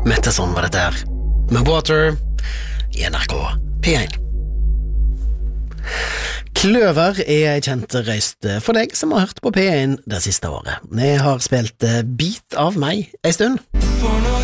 Metteson var dette her, med Water i NRK P1. Kløver kjent røyst for deg som har hørt på P1 det siste året. Vi har spilt Bit av meg en stund.